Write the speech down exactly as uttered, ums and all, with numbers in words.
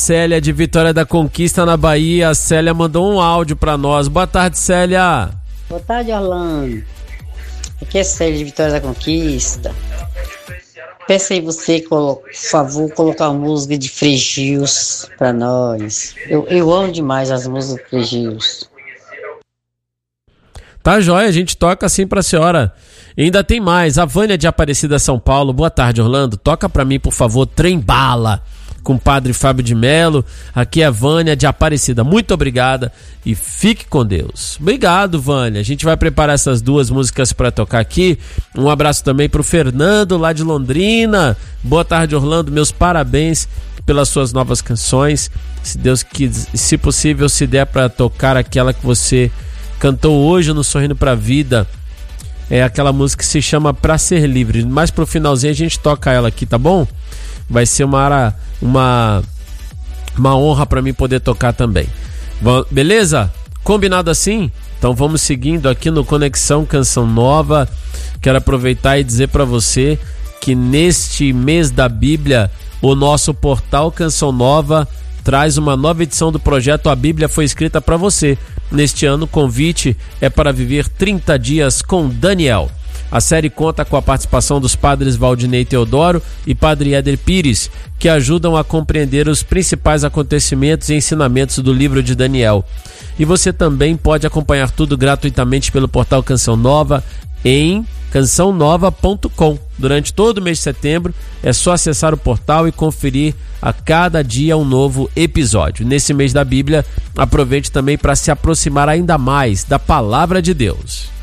Célia de Vitória da Conquista, na Bahia. A Célia mandou um áudio pra nós. Boa tarde, Célia. Boa tarde, Orlando. Aqui é Célia de Vitória da Conquista. Peço aí você, por favor, colocar uma música de Frei Gilson pra nós. Eu, eu amo demais as músicas de Frei Gilson. Tá jóia, a gente toca assim pra senhora. E ainda tem mais. A Vânia de Aparecida, São Paulo. Boa tarde, Orlando. Toca pra mim, por favor, Trem Bala, com o Padre Fábio de Melo. Aqui é a Vânia de Aparecida. Muito obrigada e fique com Deus. Obrigado, Vânia. A gente vai preparar essas duas músicas para tocar aqui. Um abraço também pro Fernando, lá de Londrina. Boa tarde, Orlando. Meus parabéns pelas suas novas canções. Se Deus quiser, se possível, se der para tocar aquela que você cantou hoje no Sorrindo Pra Vida. É aquela música que se chama Pra Ser Livre. Mais pro finalzinho a gente toca ela aqui, tá bom? Vai ser uma, uma, uma honra para mim poder tocar também. Beleza? Combinado assim? Então vamos seguindo aqui no Conexão Canção Nova. Quero aproveitar e dizer para você que neste mês da Bíblia, o nosso portal Canção Nova traz uma nova edição do projeto A Bíblia Foi Escrita para Você. Neste ano, o convite é para viver trinta dias com Daniel. A série conta com a participação dos padres Valdinei Teodoro e padre Éder Pires, que ajudam a compreender os principais acontecimentos e ensinamentos do livro de Daniel. E você também pode acompanhar tudo gratuitamente pelo portal Canção Nova em canção nova ponto com. Durante todo o mês de setembro é só acessar o portal e conferir a cada dia um novo episódio. Nesse mês da Bíblia, aproveite também para se aproximar ainda mais da Palavra de Deus.